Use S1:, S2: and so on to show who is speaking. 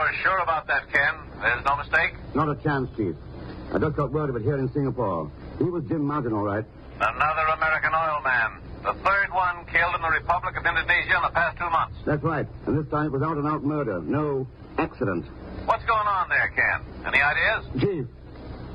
S1: You're sure about that, Ken? There's no mistake?
S2: Not a chance, Chief. I just got word of it here in Singapore. He was Jim Mountain, all right.
S1: Another American oil man. The third one killed in the Republic of Indonesia in the past 2 months.
S2: That's right. And this time it was out-and-out murder. No accident.
S1: What's going on there, Ken? Any ideas?
S2: Chief,